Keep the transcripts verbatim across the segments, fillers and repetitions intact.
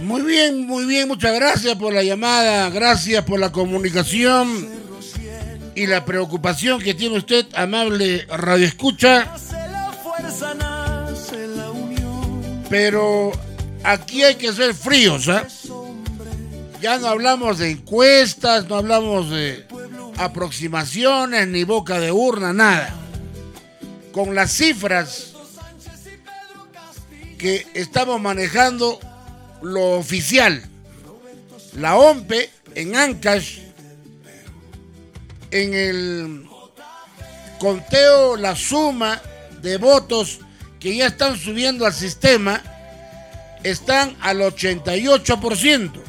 Muy bien, muy bien, muchas gracias por la llamada, gracias por la comunicación y la preocupación que tiene usted, amable radioescucha. Pero aquí hay que ser fríos, ¿eh? Ya no hablamos de encuestas, no hablamos de aproximaciones, ni boca de urna, nada. Con las cifras que estamos manejando, lo oficial, la O M P E en Ancash, en el conteo, la suma de votos que ya están subiendo al sistema, están al ochenta y ocho por ciento.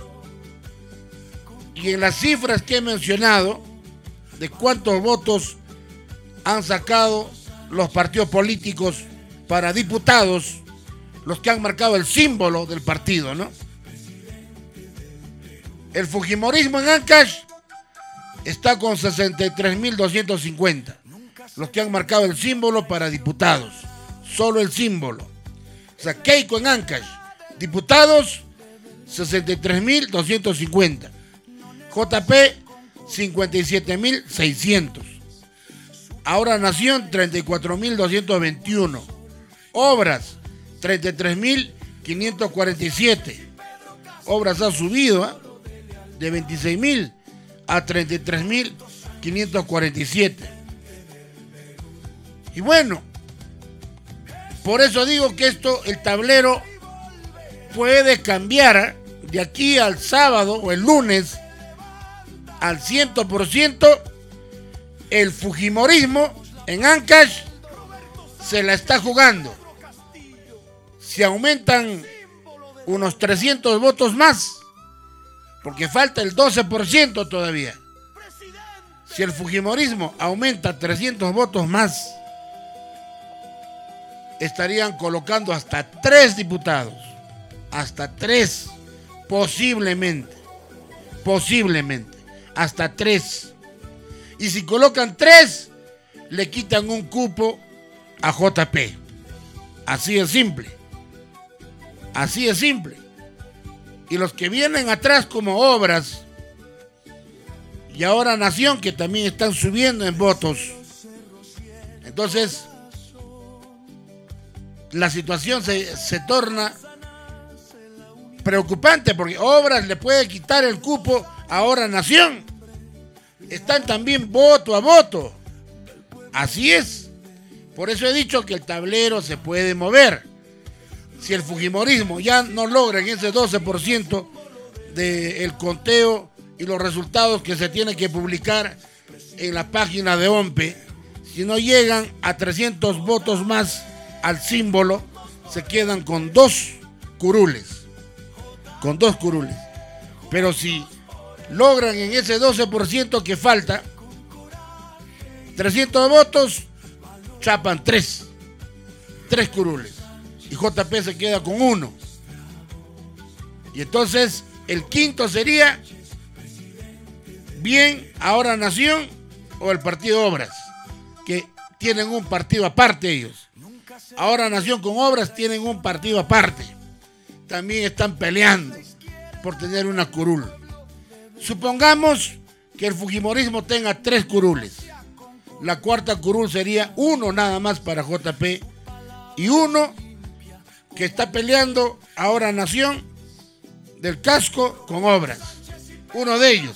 Y en las cifras que he mencionado, de cuántos votos han sacado los partidos políticos para diputados, los que han marcado el símbolo del partido, ¿no? El fujimorismo en Ancash está con sesenta y tres mil doscientos cincuenta, los que han marcado el símbolo para diputados, solo el símbolo. O sea, Keiko en Ancash, diputados, sesenta y tres mil doscientos cincuenta. J P, cincuenta y siete mil seiscientos. Ahora Nación, treinta y cuatro mil doscientos veintiuno. Obras, treinta y tres mil quinientos cuarenta y siete. Obras ha subido ¿eh? de veintiséis mil a treinta y tres mil quinientos cuarenta y siete. Y bueno, por eso digo que esto, el tablero puede cambiar ¿eh? de aquí al sábado o el lunes al cien por ciento. El fujimorismo en Ancash se la está jugando. Si aumentan unos trescientos votos más, porque falta el doce por ciento todavía. Si el fujimorismo aumenta trescientos votos más, estarían colocando hasta tres diputados. Hasta tres, posiblemente. Posiblemente. Hasta tres. Y si colocan tres, le quitan un cupo a J P. Así de simple. Así de simple. Y los que vienen atrás como Obras y ahora Nación, que también están subiendo en votos. Entonces, la situación se, se torna preocupante porque Obras le puede quitar el cupo ahora Nación. Están también voto a voto. Así es. Por eso he dicho que el tablero se puede mover. Si el fujimorismo ya no logra en ese doce por ciento del conteo y los resultados que se tienen que publicar en la página de O M P E, si no llegan a trescientos votos más al símbolo, se quedan con dos curules. Con dos curules. Pero si logran en ese doce por ciento que falta trescientos votos, chapan tres. Tres curules. Y J P se queda con uno. Y entonces el quinto sería bien ahora Nación o el partido Obras, que tienen un partido aparte ellos. Ahora Nación con Obras tienen un partido aparte. También están peleando por tener una curul. Supongamos que el fujimorismo tenga tres curules. La cuarta curul sería uno nada más para J P y uno que está peleando ahora Nación del casco con Obras. Uno de ellos.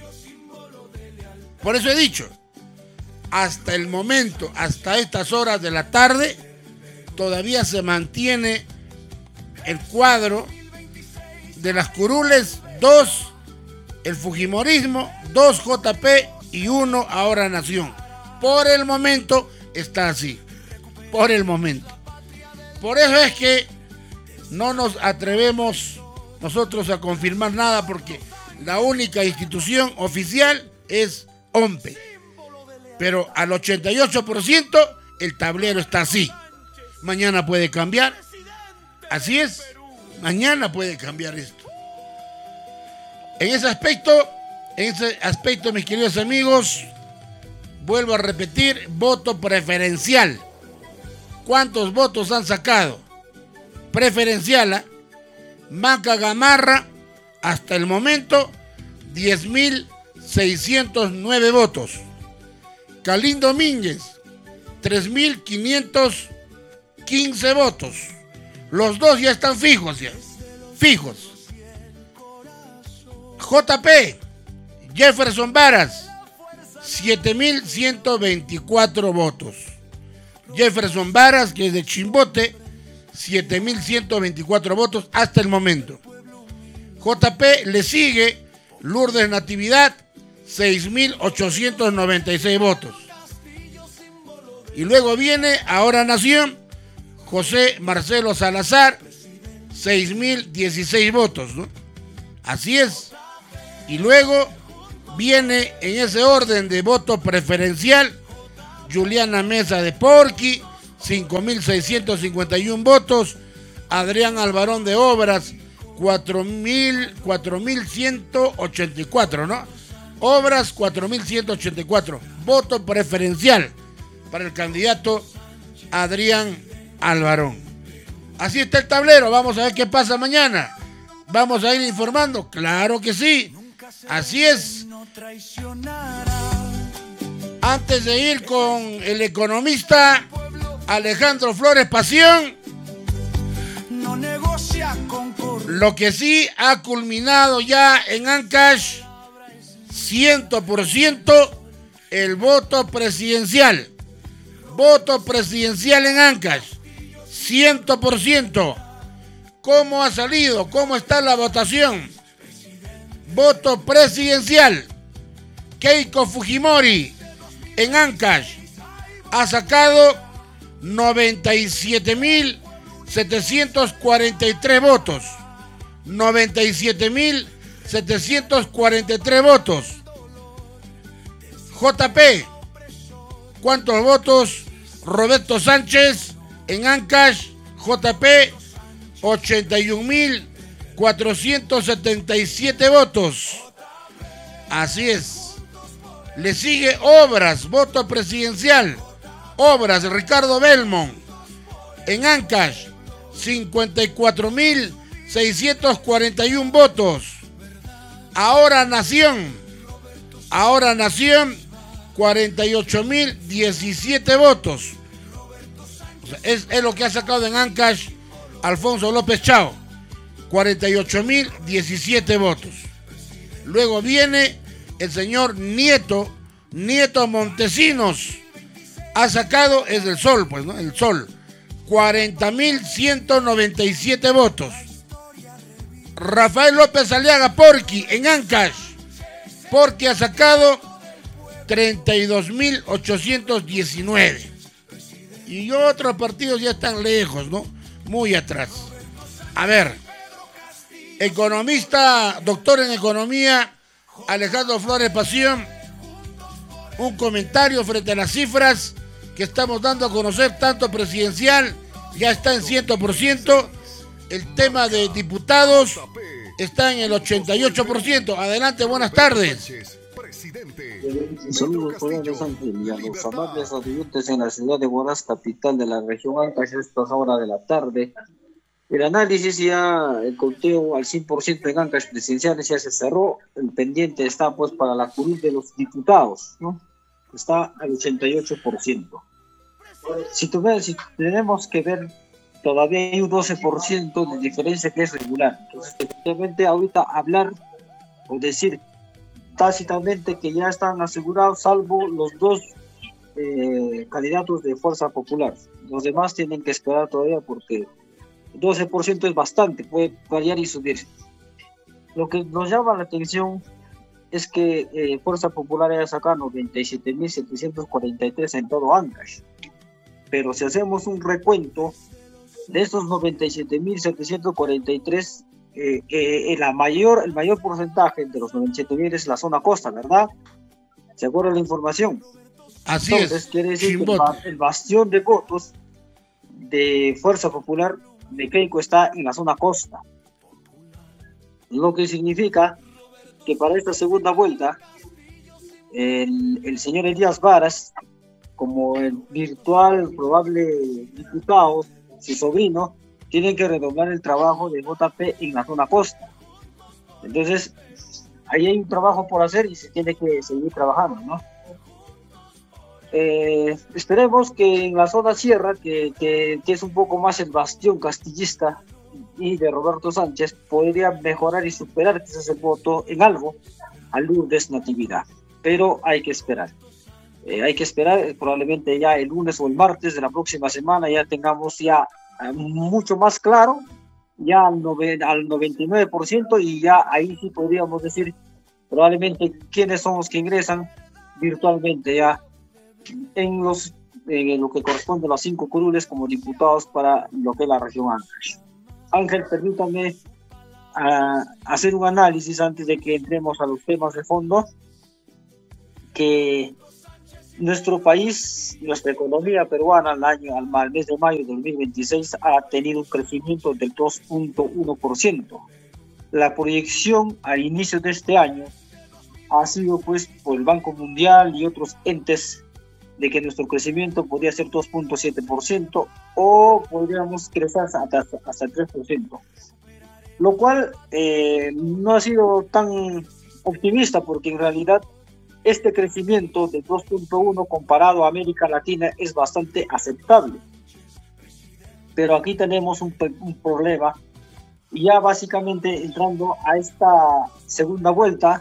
Por eso he dicho, hasta el momento, hasta estas horas de la tarde, todavía se mantiene el cuadro de las curules, dos el fujimorismo, dos J P y uno ahora Nación. Por el momento está así. Por el momento. Por eso es que no nos atrevemos nosotros a confirmar nada, porque la única institución oficial es O M P E. Pero al ochenta y ocho por ciento el tablero está así. Mañana puede cambiar. Así es. Mañana puede cambiar esto. En ese aspecto, en ese aspecto, mis queridos amigos, vuelvo a repetir, voto preferencial. ¿Cuántos votos han sacado? Preferencial, ¿eh? Maca Gamarra, hasta el momento, diez mil seiscientos nueve votos. Calín Domínguez, tres mil quinientos quince votos. Los dos ya están fijos, ya. Fijos. J P, Jefferson Varas, siete mil ciento veinticuatro votos. Jefferson Varas, que es de Chimbote, siete mil ciento veinticuatro votos hasta el momento. J P le sigue Lourdes Natividad, seis mil ochocientos noventa y seis votos. Y luego viene Ahora Nación, José Marcelo Salazar, seis mil dieciséis votos, ¿no? Así es. Y luego viene en ese orden de voto preferencial Juliana Mesa de Porqui, cinco mil seiscientos cincuenta y uno votos. Adrián Alvarón de Obras, cuatro mil ciento ochenta y cuatro, ¿no? Obras, cuatro mil ciento ochenta y cuatro. Voto preferencial para el candidato Adrián Alvarón. Así está el tablero. Vamos a ver qué pasa mañana. Vamos a ir informando. Claro que sí. Así es. Antes de ir con el economista Alejandro Flores Pasión, lo que sí ha culminado ya en Ancash, cien por ciento el voto presidencial. Voto presidencial en Ancash, cien por ciento. ¿Cómo ha salido? ¿Cómo está la votación? Voto presidencial. Keiko Fujimori en Ancash ha sacado noventa y siete mil setecientos cuarenta y tres votos. noventa y siete mil setecientos cuarenta y tres votos. J P, ¿cuántos votos? Roberto Sánchez en Ancash, J P, ochenta y un mil cuatrocientos setenta y siete votos. Así es. Le sigue Obras, voto presidencial. Obras, Ricardo Belmont en Ancash, cincuenta y cuatro mil seiscientos cuarenta y uno votos. Ahora Nación, Ahora Nación, cuarenta y ocho mil diecisiete votos. O sea, es, es lo que ha sacado en Ancash Alfonso López Chao, cuarenta y ocho mil diecisiete votos. Luego viene el señor Nieto, Nieto Montesinos, ha sacado, es el Sol, pues, ¿no? El Sol, cuarenta mil ciento noventa y siete votos. Rafael López Aliaga Porqui en Ancash, Porqui ha sacado treinta y dos mil ochocientos diecinueve. Y otros partidos ya están lejos, ¿no? Muy atrás. A ver, economista, doctor en economía, Alejandro Flores Pasión, un comentario frente a las cifras que estamos dando a conocer, tanto presidencial, ya está en cien por ciento, el tema de diputados está en el ochenta y ocho por ciento. Adelante, buenas tardes. Saludos cordiales y a los amables oyentes en la ciudad de Huaraz, capital de la región Ancash, a estas horas de la tarde. El análisis ya, el conteo al cien por ciento en Ancash presidenciales ya se cerró. El pendiente está pues para la curul de los diputados, ¿no? Está al ochenta y ocho por ciento. Si, tuve, si tenemos que ver, todavía hay un doce por ciento de diferencia que es regular. Entonces, efectivamente, ahorita hablar o decir tácitamente que ya están asegurados, salvo los dos eh, candidatos de Fuerza Popular. Los demás tienen que esperar todavía porque doce por ciento es bastante, puede variar y subir. Lo que nos llama la atención es que eh, Fuerza Popular haya sacado noventa y siete mil setecientos cuarenta y tres en todo Ancash. Pero si hacemos un recuento de estos noventa y siete mil setecientos cuarenta y tres, eh, eh, la mayor, el mayor porcentaje de los noventa y siete mil es la zona costa, ¿verdad? ¿Se acuerda la información? Así Entonces, es. quiere decir que el, el bastión de votos de Fuerza Popular de Keiko está en la zona costa. Lo que significa que para esta segunda vuelta, el, el señor Elías Varas, como el virtual probable diputado, su sobrino, tienen que redoblar el trabajo de J P en la zona costa. Entonces, ahí hay un trabajo por hacer y se tiene que seguir trabajando, ¿no? Eh, esperemos que en la zona sierra, que, que, que es un poco más el bastión castillista y de Roberto Sánchez, podría mejorar y superar quizás el voto en algo a Lourdes Natividad. Pero hay que esperar. Eh, hay que esperar, eh, probablemente ya el lunes o el martes de la próxima semana ya tengamos ya eh, mucho más claro, ya al, nove, al noventa y nueve por ciento, y ya ahí sí podríamos decir probablemente quiénes son los que ingresan virtualmente ya en, los, en lo que corresponde a los cinco curules como diputados para lo que es la región Ancash. Ángel, permítame uh, hacer un análisis antes de que entremos a los temas de fondo, que nuestro país, nuestra economía peruana al año, al mes de mayo de dos mil veintiséis ha tenido un crecimiento del dos punto uno por ciento. La proyección al inicio de este año ha sido pues por el Banco Mundial y otros entes de que nuestro crecimiento podría ser dos punto siete por ciento o podríamos crecer hasta, hasta el tres por ciento, lo cual eh, no ha sido tan optimista, porque en realidad este crecimiento de dos punto uno comparado a América Latina es bastante aceptable. Pero aquí tenemos un, un problema, y ya básicamente entrando a esta segunda vuelta,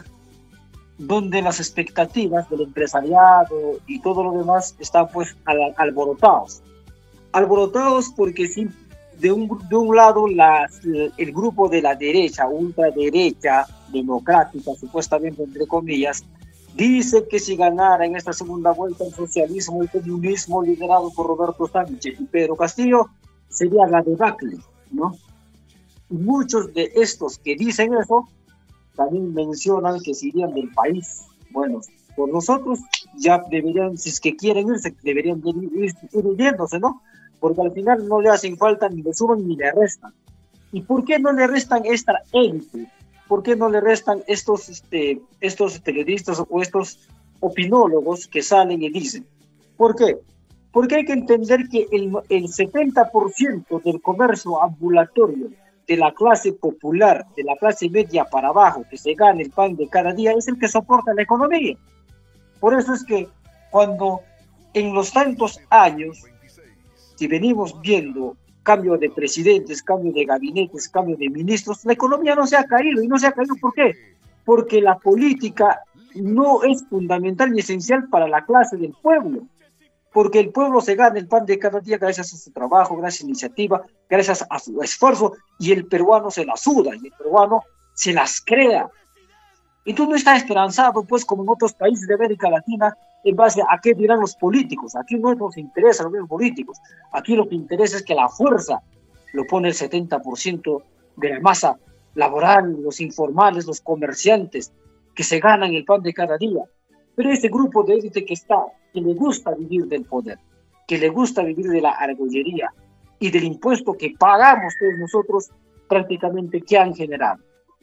donde las expectativas del empresariado y todo lo demás están pues al, alborotados. Alborotados porque sí, de un, de un lado las, el grupo de la derecha, ultraderecha, democrática, supuestamente entre comillas, dice que si ganara en esta segunda vuelta el socialismo y el comunismo liderado por Roberto Sánchez y Pedro Castillo, sería la debacle, ¿no? Y muchos de estos que dicen eso también mencionan que se irían del país. Bueno, por nosotros ya deberían, si es que quieren irse, deberían ir, ir, ir yéndose, ¿no? Porque al final no le hacen falta, ni le suben ni le restan. ¿Y por qué no le restan esta élite? ¿Por qué no le restan estos, este, estos periodistas o estos opinólogos que salen y dicen? ¿Por qué? Porque hay que entender que el, el setenta por ciento del comercio ambulatorio de la clase popular, de la clase media para abajo, que se gana el pan de cada día, es el que soporta la economía. Por eso es que cuando en los tantos años, si venimos viendo cambio de presidentes, cambio de gabinetes, cambio de ministros, la economía no se ha caído. ¿Y no se ha caído por qué? Porque la política no es fundamental ni esencial para la clase del pueblo. Porque el pueblo se gana el pan de cada día gracias a su trabajo, gracias a su iniciativa, gracias a su esfuerzo, y el peruano se las suda, y el peruano se las crea. Y tú no estás esperanzado, pues, como en otros países de América Latina, en base a qué dirán los políticos. Aquí no nos interesa los mismos políticos. Aquí lo que interesa es que la fuerza lo pone el setenta por ciento de la masa laboral, los informales, los comerciantes, que se ganan el pan de cada día. Pero ese grupo de élite que está, que le gusta vivir del poder, que le gusta vivir de la argollería y del impuesto que pagamos todos nosotros, prácticamente, ¿qué han generado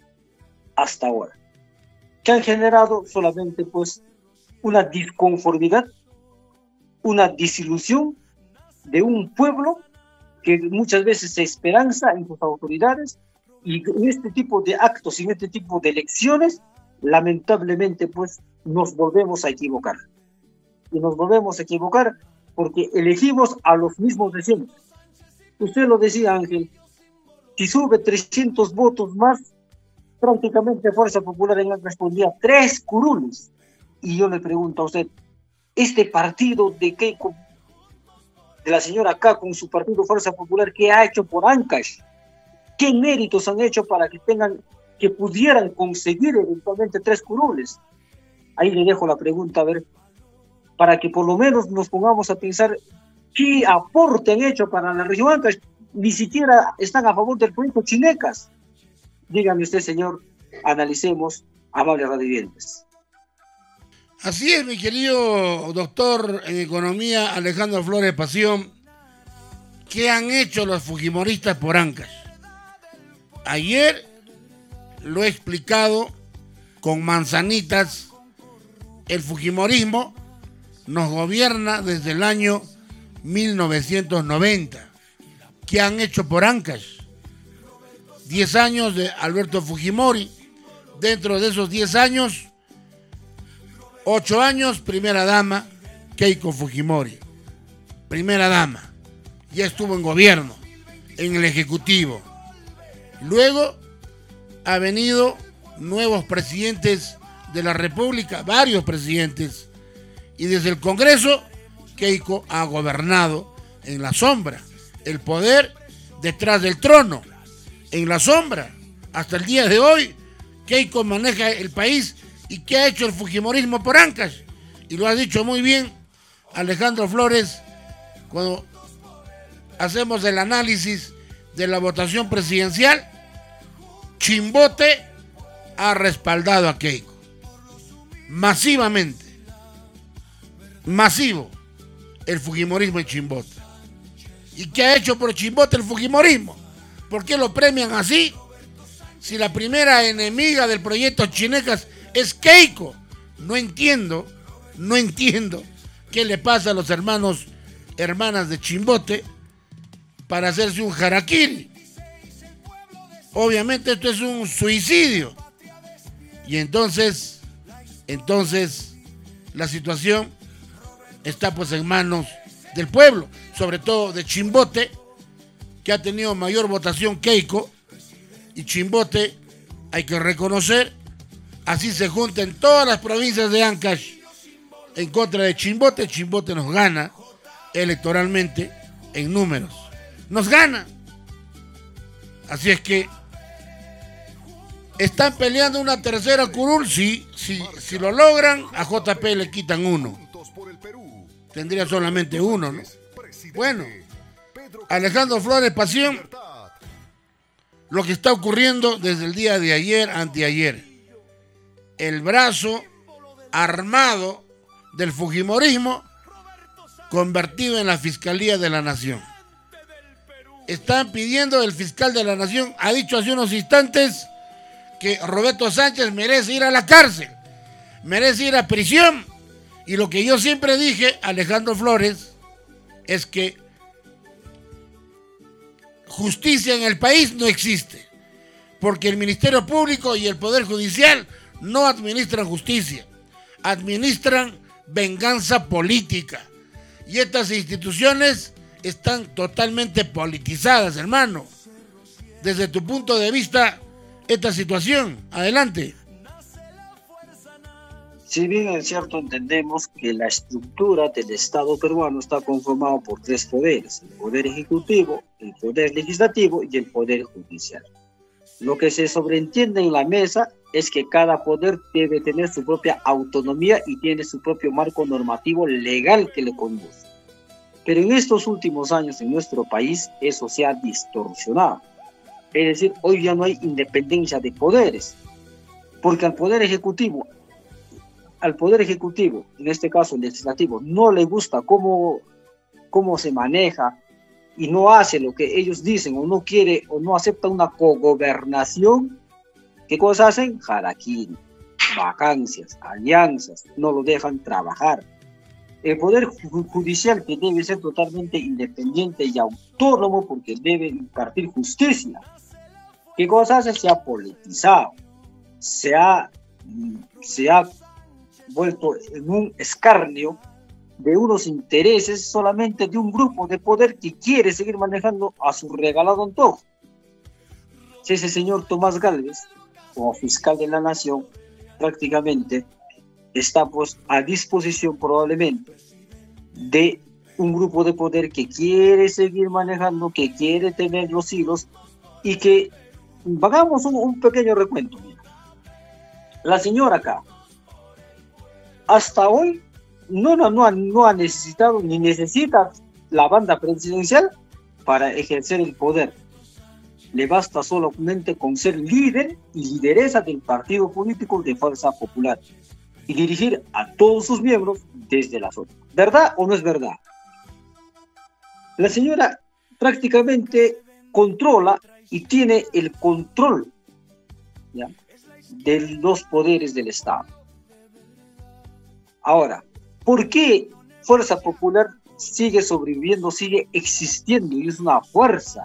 hasta ahora? ¿Qué han generado? Solamente pues una disconformidad, una desilusión de un pueblo que muchas veces se esperanza en sus autoridades, y en este tipo de actos, en este tipo de elecciones, lamentablemente pues nos volvemos a equivocar. Y nos volvemos a equivocar porque elegimos a los mismos de siempre. Usted lo decía, Ángel, si sube trescientos votos más, prácticamente Fuerza Popular en respondía tres curules. Y yo le pregunto a usted, ¿este partido de Keiko, de la señora K, con su partido Fuerza Popular, qué ha hecho por Ancash? ¿Qué méritos han hecho para que tengan, que pudieran conseguir eventualmente tres curules? Ahí le dejo la pregunta, a ver, para que por lo menos nos pongamos a pensar qué aporte han hecho para la región Ancash. Ni siquiera están a favor del proyecto Chinecas. Dígame usted, señor, analicemos, amables radiovidentes. Así es, mi querido doctor en economía Alejandro Flores Pasión. ¿Qué han hecho los fujimoristas por Ancash? Ayer lo he explicado con manzanitas. El fujimorismo nos gobierna desde el año mil novecientos noventa. ¿Qué han hecho por Ancash? diez años de Alberto Fujimori. Dentro de esos diez años, ocho años, primera dama, Keiko Fujimori. Primera dama. Ya estuvo en gobierno, en el Ejecutivo. Luego ha venido nuevos presidentes de la República, varios presidentes. Y desde el Congreso, Keiko ha gobernado en la sombra. El poder detrás del trono, en la sombra. Hasta el día de hoy, Keiko maneja el país. ¿Y qué ha hecho el fujimorismo por Ancash? Y lo ha dicho muy bien Alejandro Flores cuando hacemos el análisis de la votación presidencial. Chimbote ha respaldado a Keiko. Masivamente. Masivo el fujimorismo en Chimbote. ¿Y qué ha hecho por Chimbote el fujimorismo? ¿Por qué lo premian así? Si la primera enemiga del proyecto Chinecas es Keiko. No entiendo, no entiendo qué le pasa a los hermanos, hermanas de Chimbote para hacerse un harakiri. Obviamente esto es un suicidio. Y entonces, entonces la situación está pues en manos del pueblo, sobre todo de Chimbote, que ha tenido mayor votación Keiko. Y Chimbote, hay que reconocer, así se juntan todas las provincias de Ancash en contra de Chimbote. Chimbote nos gana electoralmente en números. Nos gana. Así es que están peleando una tercera curul. Sí, sí, si lo logran, a J P le quitan uno. Tendría solamente uno, ¿no? Bueno, Alejandro Flores Pasión, lo que está ocurriendo desde el día de ayer, anteayer. El brazo armado del fujimorismo convertido en la Fiscalía de la Nación. Están pidiendo, el fiscal de la Nación ha dicho hace unos instantes que Roberto Sánchez merece ir a la cárcel, merece ir a prisión. Y lo que yo siempre dije, Alejandro Flores, es que justicia en el país no existe, porque el Ministerio Público y el Poder Judicial no administran justicia, administran venganza política. Y estas instituciones están totalmente politizadas, hermano. Desde tu punto de vista, esta situación, adelante. Si bien es cierto, entendemos que la estructura del Estado peruano está conformada por tres poderes: el poder ejecutivo, el poder legislativo y el poder judicial. Lo que se sobreentiende en la mesa es que cada poder debe tener su propia autonomía y tiene su propio marco normativo legal que le conduce. Pero en estos últimos años en nuestro país eso se ha distorsionado. Es decir, hoy ya no hay independencia de poderes, porque al poder ejecutivo al Poder Ejecutivo, en este caso el legislativo, no le gusta cómo, cómo se maneja y no hace lo que ellos dicen, o no quiere o no acepta una cogobernación, ¿qué cosas hacen? Harakiri, vacancias, alianzas, no lo dejan trabajar. El Poder Judicial, que debe ser totalmente independiente y autónomo porque debe impartir justicia, ¿qué cosas hace? Se ha politizado, se ha, se ha vuelto en un escarnio de unos intereses solamente de un grupo de poder que quiere seguir manejando a su regalado antojo. Si ese señor Tomás Gálvez, como fiscal de la Nación, prácticamente está pues a disposición probablemente de un grupo de poder que quiere seguir manejando, que quiere tener los hilos y que, hagamos un, un pequeño recuento. Mira. La señora acá, hasta hoy no, no, no, ha, no ha necesitado ni necesita la banda presidencial para ejercer el poder. Le basta solamente con ser líder y lideresa del partido político de Fuerza Popular y dirigir a todos sus miembros desde la zona. ¿Verdad o no es verdad? La señora prácticamente controla y tiene el control, ¿ya?, de los poderes del Estado. Ahora, ¿por qué Fuerza Popular sigue sobreviviendo, sigue existiendo y es una fuerza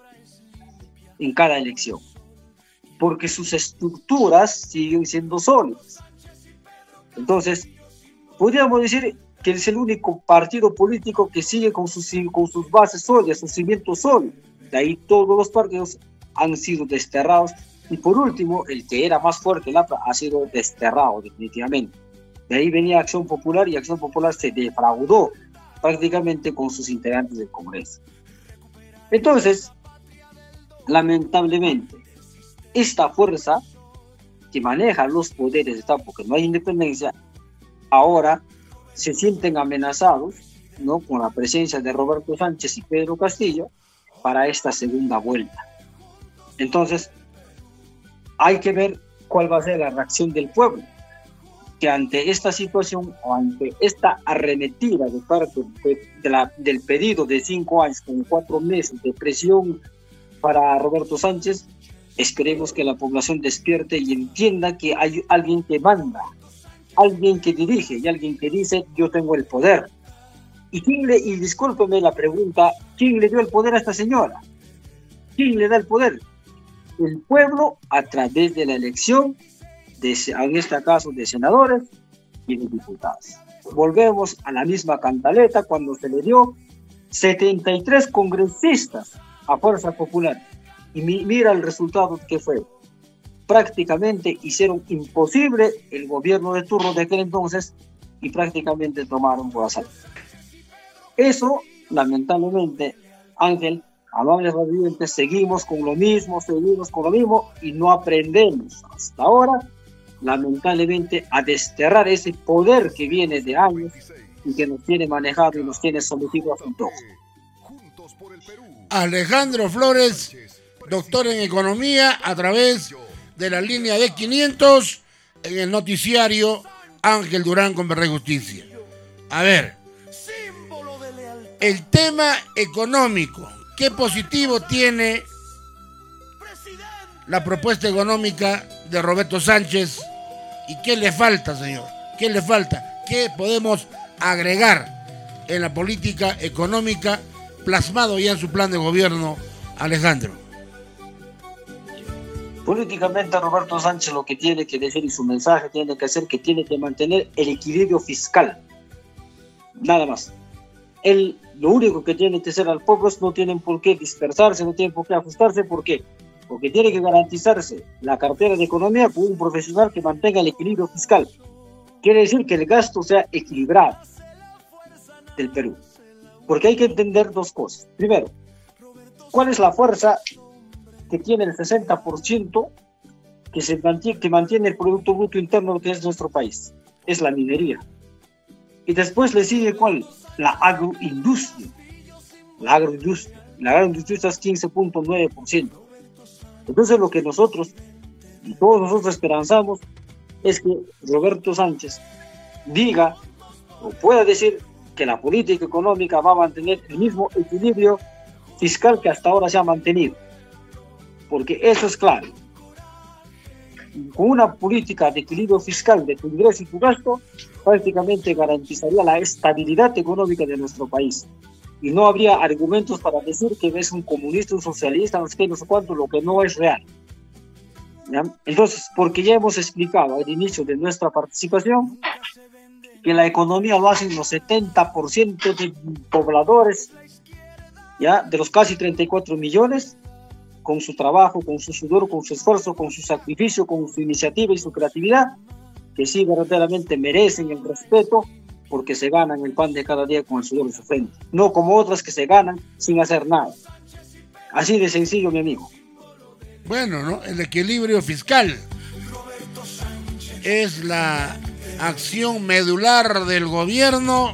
en cada elección, porque sus estructuras siguen siendo sólidas. Entonces, podríamos decir que es el único partido político que sigue con sus, con sus bases sólidas, sus cimientos sólidos. De ahí todos los partidos han sido desterrados. Y por último, el que era más fuerte, el A P R A, ha sido desterrado definitivamente. De ahí venía Acción Popular y Acción Popular se defraudó prácticamente con sus integrantes del Congreso. Entonces, lamentablemente, esta fuerza que maneja los poderes de Estado, porque no hay independencia, ahora se sienten amenazados, ¿no?, con la presencia de Roberto Sánchez y Pedro Castillo para esta segunda vuelta. Entonces, hay que ver cuál va a ser la reacción del pueblo, que ante esta situación o ante esta arremetida de parte de, de la, del pedido de cinco años con cuatro meses de presión para Roberto Sánchez, esperemos que la población despierte y entienda que hay alguien que manda, alguien que dirige y alguien que dice yo tengo el poder. Y, quién le, y discúlpeme la pregunta, ¿quién le dio el poder a esta señora? ¿Quién le da el poder? El pueblo a través de la elección, de, en este caso de senadores y de diputados. Volvemos a la misma cantaleta cuando se le dio setenta y tres congresistas a Fuerza Popular. Y mi, mira el resultado que fue. Prácticamente hicieron imposible el gobierno de turno de aquel entonces y prácticamente tomaron por asalto. Eso, lamentablemente, Ángel, amables radioyentes, seguimos con lo mismo, seguimos con lo mismo y no aprendemos hasta ahora, lamentablemente, a desterrar ese poder que viene de años y que nos tiene manejado y nos tiene sometido a su antojo. Alejandro Flores, doctor en Economía, a través de la línea de quinientos en el noticiario Ángel Durán con Verdad y Justicia. A ver, el tema económico, ¿qué positivo tiene la propuesta económica de Roberto Sánchez y qué le falta, señor? ¿Qué le falta? ¿Qué podemos agregar en la política económica plasmado ya en su plan de gobierno, Alejandro? Políticamente Roberto Sánchez lo que tiene que decir y su mensaje tiene que ser que tiene que mantener el equilibrio fiscal. Nada más. Él, lo único que tiene que hacer al pueblo es no tienen por qué dispersarse, no tienen por qué ajustarse. ¿Por qué? Porque tiene que garantizarse la cartera de economía con un profesional que mantenga el equilibrio fiscal. Quiere decir que el gasto sea equilibrado del Perú. Porque hay que entender dos cosas. Primero, ¿cuál es la fuerza que tiene el sesenta por ciento que, se mantiene, que mantiene el Producto Bruto Interno que es nuestro país? Es la minería. Y después le sigue ¿cuál? La agroindustria. La agroindustria. La agroindustria es quince punto nueve por ciento. Entonces lo que nosotros, y todos nosotros esperanzamos, es que Roberto Sánchez diga o pueda decir que la política económica va a mantener el mismo equilibrio fiscal que hasta ahora se ha mantenido. Porque eso es claro. Con una política de equilibrio fiscal de tu ingreso y tu gasto, prácticamente garantizaría la estabilidad económica de nuestro país. Y no habría argumentos para decir que es un comunista, un socialista, no sé qué, no sé cuánto, lo que no es real. ¿Ya? Entonces, porque ya hemos explicado al inicio de nuestra participación que la economía lo hacen los setenta por ciento de pobladores, ¿ya? De los casi treinta y cuatro millones, con su trabajo, con su sudor, con su esfuerzo, con su sacrificio, con su iniciativa y su creatividad, que sí verdaderamente merecen el respeto porque se ganan el pan de cada día con el sudor de su frente, no como otras que se ganan sin hacer nada. Así de sencillo, mi amigo. Bueno, ¿no? El equilibrio fiscal es la acción medular del gobierno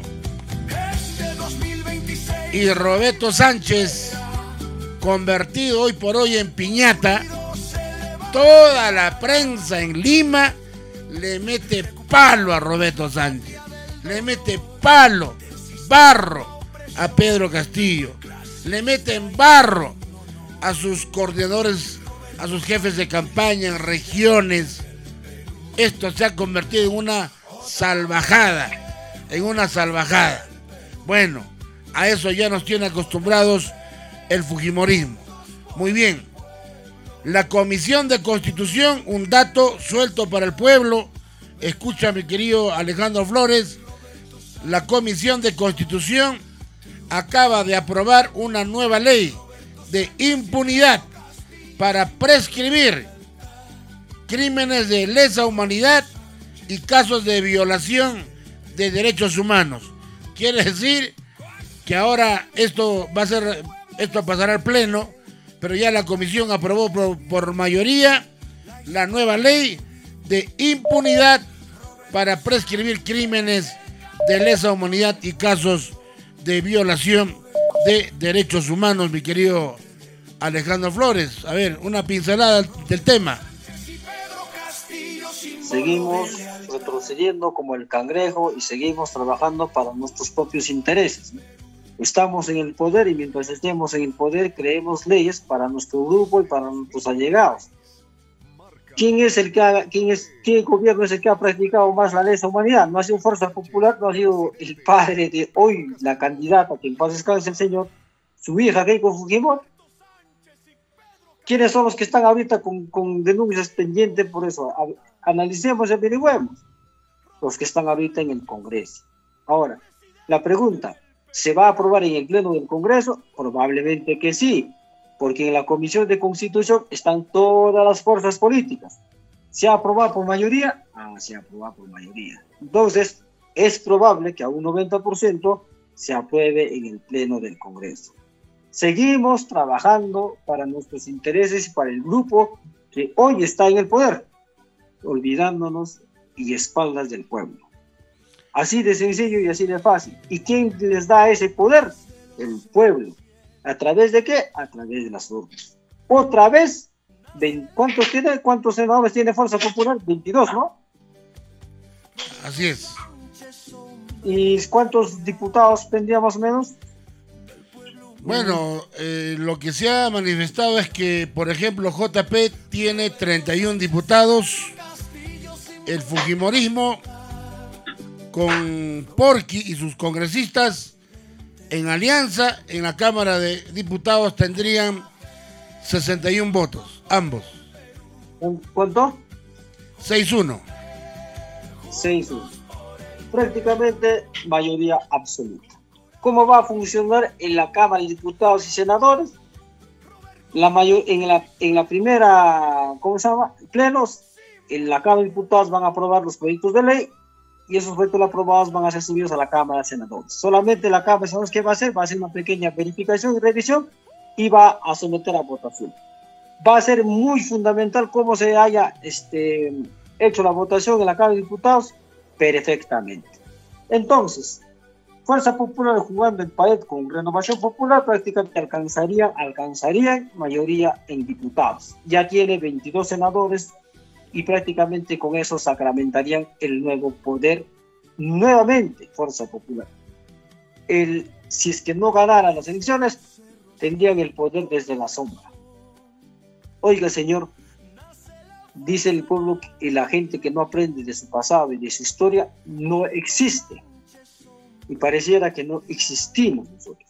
y Roberto Sánchez, convertido hoy por hoy en piñata, toda la prensa en Lima le mete palo a Roberto Sánchez, le mete palo, barro a Pedro Castillo, le meten barro a sus coordinadores, a sus jefes de campaña en regiones. Esto se ha convertido en una salvajada, en una salvajada. Bueno, A eso ya nos tiene acostumbrados el fujimorismo. Muy bien. La Comisión de Constitución, un dato suelto para el pueblo. Escucha, mi querido Alejandro Flores. La Comisión de Constitución acaba de aprobar una nueva ley de impunidad para prescribir crímenes de lesa humanidad y casos de violación de derechos humanos. Quiere decir que ahora esto va a ser, esto pasará al pleno, pero ya la comisión aprobó por, por mayoría la nueva ley de impunidad para prescribir crímenes de lesa humanidad y casos de violación de derechos humanos, mi querido Alejandro Flores. A ver, una pincelada del tema. Seguimos retrocediendo como el cangrejo y seguimos trabajando para nuestros propios intereses, ¿no? Estamos en el poder y mientras estemos en el poder creemos leyes para nuestro grupo y para nuestros allegados. ¿Quién es el que haga, quién es, qué gobierno es el que ha practicado más la lesa humanidad? No ha sido Fuerza Popular, no ha sido el padre de hoy, la candidata, que en paz descanse el señor, su hija Keiko Fujimori. ¿Quiénes son los que están ahorita con, con denuncias pendientes por eso? A, analicemos y averigüemos. Los que están ahorita en el Congreso. Ahora, la pregunta, ¿se va a aprobar en el Pleno del Congreso? Probablemente que sí, porque en la Comisión de Constitución están todas las fuerzas políticas. ¿Se ha aprobado por mayoría? Ah, se ha aprobado por mayoría. Entonces, es probable que a un noventa por ciento se apruebe en el Pleno del Congreso. Seguimos trabajando para nuestros intereses y para el grupo que hoy está en el poder, olvidándonos y espaldas del pueblo. Así de sencillo y así de fácil. ¿Y quién les da ese poder? El pueblo. ¿A través de qué? A través de las urnas. Otra vez, ¿cuántos tiene? ¿Cuántos senadores tiene Fuerza Popular? veintidós, ¿no? Así es. ¿Y cuántos diputados tendría más o menos? Bueno, eh, lo que se ha manifestado es que, por ejemplo, J P tiene treinta y uno diputados, el fujimorismo con Porqui y sus congresistas en alianza en la Cámara de Diputados tendrían sesenta y uno votos, ambos. ¿Cuánto? seis uno. seis uno. Prácticamente mayoría absoluta. ¿Cómo va a funcionar en la Cámara de Diputados y Senadores? La mayor, en, la, en la primera, ¿cómo se llama? Plenos, en la Cámara de Diputados van a aprobar los proyectos de ley y esos proyectos aprobados van a ser subidos a la Cámara de Senadores. Solamente la Cámara de Senadores, ¿qué va a hacer? Va a hacer una pequeña verificación y revisión y va a someter a votación. Va a ser muy fundamental cómo se haya este, hecho la votación en la Cámara de Diputados perfectamente. Entonces, Fuerza Popular jugando el país con Renovación Popular prácticamente alcanzaría, alcanzaría mayoría en diputados. Ya tiene veintidós senadores y prácticamente con eso sacramentarían el nuevo poder nuevamente Fuerza Popular. El, si es que no ganaran las elecciones, tendrían el poder desde la sombra. Oiga, señor, dice el pueblo y la gente que no aprende de su pasado y de su historia no existe. Y pareciera que no existimos nosotros.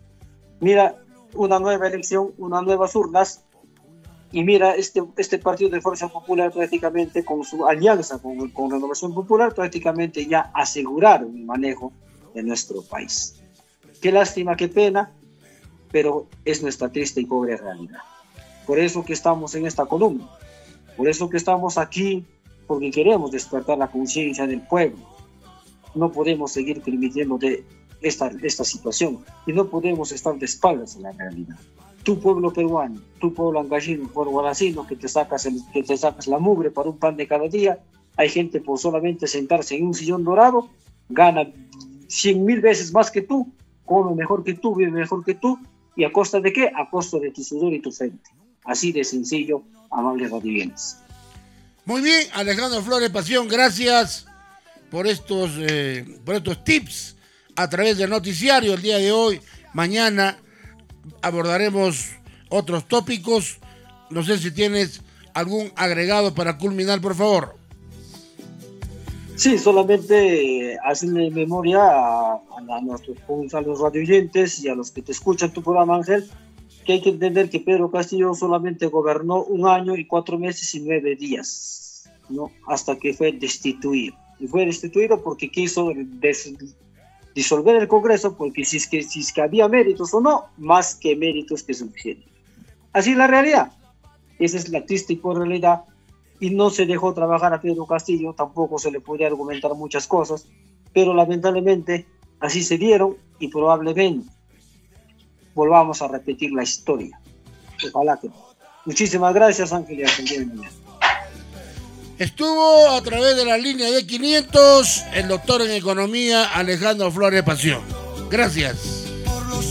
Mira, una nueva elección, unas nuevas urnas, y mira, este, este partido de Fuerza Popular prácticamente con su alianza con, con Renovación Popular prácticamente ya aseguraron el manejo de nuestro país. Qué lástima, qué pena, pero es nuestra triste y pobre realidad. Por eso que estamos en esta columna, por eso que estamos aquí, porque queremos despertar la conciencia del pueblo. No podemos seguir permitiendo de esta, esta situación y no podemos estar de espaldas a la realidad. Tu pueblo peruano, tu pueblo angallino, pueblo guaracino, que te sacas el, que te sacas la mugre para un pan de cada día, hay gente por solamente sentarse en un sillón dorado, gana cien mil veces más que tú, come mejor que tú, vive mejor que tú, y a costa de qué? A costa de tu sudor y tu frente. Así de sencillo, amables radiantes. Muy bien, Alejandro Flores Pasión, gracias por estos, eh, por estos tips a través del noticiario el día de hoy. Mañana abordaremos otros tópicos. No sé si tienes algún agregado para culminar, por favor. Sí, solamente eh, hacerle memoria a, a nuestros a los radioyentes y a los que te escuchan tu programa, Ángel, que hay que entender que Pedro Castillo solamente gobernó un año y cuatro meses y nueve días, ¿no? Hasta que fue destituido. Y fue destituido porque quiso des, disolver el Congreso, porque si es, que, si es que había méritos o no, más que méritos que suficientes. Así es la realidad. Esa es la triste y por realidad. Y no se dejó trabajar a Pedro Castillo, tampoco se le podía argumentar muchas cosas, pero lamentablemente así se dieron y probablemente volvamos a repetir la historia. Ojalá que no. Muchísimas gracias, Ángel, y hasta el día de mañana. Estuvo a través de la línea de quinientos el doctor en economía Alejandro Flores Pasión. Gracias.